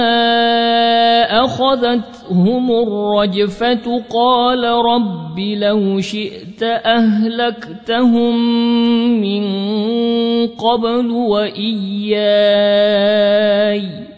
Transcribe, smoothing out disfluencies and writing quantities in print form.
أخذتهم الرجفة قال رب لو شئت أهلكتهم من قبل وإياي